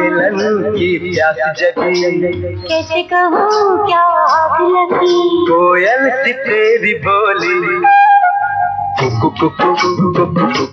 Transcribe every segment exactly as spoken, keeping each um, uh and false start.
मिलन की प्यास जगी, कैसे कहूँ क्या आग लगी, कोयल सी तेरी बोली। कुकु कुकु कुकु कुकु।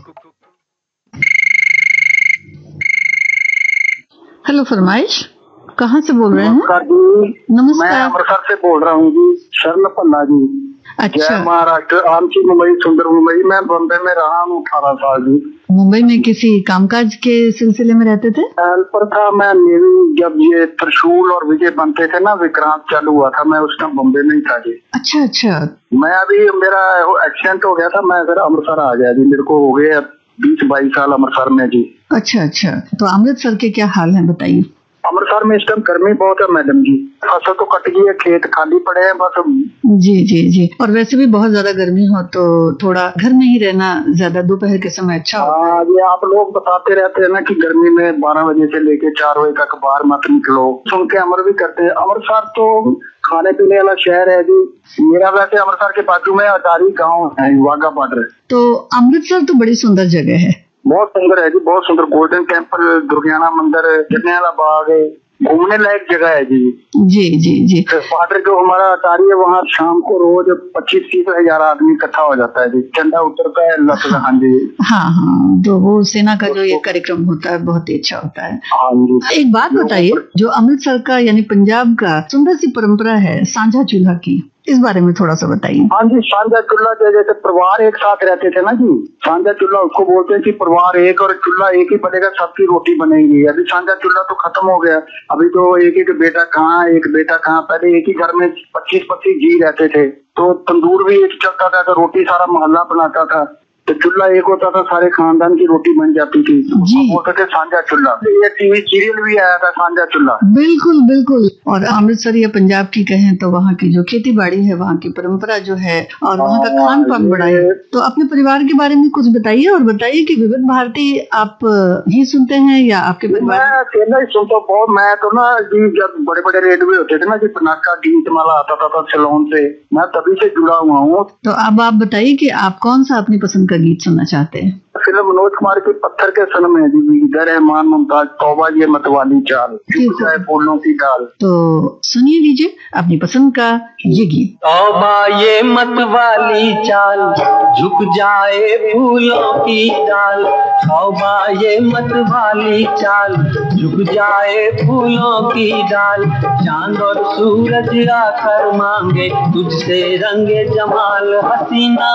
हेलो फरमाइश, कहाँ से बोल रहे हैं? नमस्कार जी। नमस्कार। मैं अमृतसर से बोल रहा हूँ जी, शरण पन्ना जी। अच्छा। जय महाराष्ट्र, आमची मुंबई, सुंदर मुंबई। मैं बम्बई में रहा हूँ अठारह साल जी। मुंबई में किसी कामकाज के सिलसिले में रहते थे? हेल्पर था मैं। नेवी जब ये त्रिशूल और विजय बनते थे ना, विक्रांत चालू हुआ था, मैं उस टाइम बम्बई में ही था जी। अच्छा अच्छा। मैं अभी, मेरा एक्सीडेंट हो गया था, मैं फिर अमृतसर आ गया जी। मेरे को हो गए बीस बाईस साल अमृतसर में जी। अच्छा अच्छा। तो अमृतसर के क्या हाल है बताइए? अमृतसर में इस टाइम गर्मी बहुत है मैडम जी। फसल तो कट गई है, खेत खाली पड़े हैं बस। जी जी जी। और वैसे भी बहुत ज्यादा गर्मी हो तो थोड़ा घर में ही रहना ज्यादा दोपहर के समय अच्छा होता है। हाँ, ये आप लोग बताते रहते हैं ना कि गर्मी में बारह बजे से लेके चार बजे तक बाहर मत निकलो, सुन के अमर भी करते हैं। अमृतसर तो खाने पीने वाला शहर है जी। मेरा वैसे अमृतसर के बाजू में अटारी गाँव है, वाघा बॉर्डर। तो अमृतसर तो बड़ी सुंदर जगह है। बहुत सुंदर है जी, बहुत सुंदर। गोल्डन टेम्पल, दुर्गियाना मंदिर, जलियांवाला बाग, घूमने लायक जगह है जी। जी जी जी। बॉर्डर जो हमारा अटारी है, वहाँ शाम को रोज पच्चीस तीस हजार आदमी इकट्ठा हो जाता है जी। झंडा उतरता है। हाँ, हाँ जी। हाँ हाँ। तो वो सेना का जो ये कार्यक्रम होता है बहुत ही अच्छा होता है। हाँ जी। एक बात बताइए, जो अमृतसर का यानी पंजाब का सुंदर सी परंपरा है साझा चूल्हा की, इस बारे में थोड़ा सा बताइए। हाँ जी, साझा चूल्हा जैसे परिवार एक साथ रहते थे ना जी, साझा चूल्हा उसको बोलते हैं कि परिवार एक और चूल्हा एक ही बनेगा, सबकी रोटी बनेगी। अभी साझा चूल्हा तो खत्म हो गया। अभी तो एक एक बेटा कहाँ, एक बेटा कहाँ। पहले एक ही घर में पच्चीस पच्चीस जी रहते थे, तो तंदूर भी एक चलता था, तो रोटी सारा मोहल्ला बनाता था। तो चूल्हा एक होता था, सारे खानदान की रोटी बन जाती थी। बोलते थे साझा चूल्हा। ये टीवी सीरियल भी आया था, साझा चूल्हा। बिल्कुल बिल्कुल। और अमृतसर या पंजाब की कहें तो वहाँ की जो खेती बाड़ी है, वहाँ की परंपरा जो है, और वहाँ का खान पान बड़ा है। तो अपने परिवार के बारे में कुछ बताइए, और बताइए कि विविध भारती आप ही सुनते हैं या आपके परिवार? मैं अकेला ही सुनता हूँ बहुत। मैं तो ना जी, जब बड़े बड़े रेडियो होते थे ना जी, पनाका गीत माला आता था, था सिलोन से, मैं तभी से जुड़ा हुआ हूँ। तो अब आप बताइए कि आप कौन सा अपनी पसंद का गीत सुनना चाहते हैं? फिल्म मनोज कुमार की पत्थर के सन में जी, रहमान मुमताज, तौबा ये मतवाली चाल, चाहे फूलों की डाल। तो सुनिए लीजिए अपनी पसंद का ये गीत। तौबा ये मतवाली चाल, झुक जाए फूलों की डाल। तौबा ये मतवाली चाल, झुक जाए फूलों की डाल। चांद और सूरज आकर मांगे तुझसे रंगे जमाल। हसीना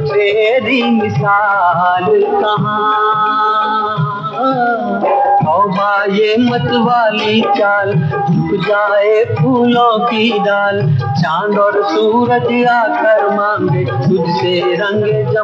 तेरी मिसाल कहाँ। तौबा ये मतवाली चाल, झुक जाए फूलों की डाल। चांद और सूरज आकर मांगे तुझसे रंगे जमाल।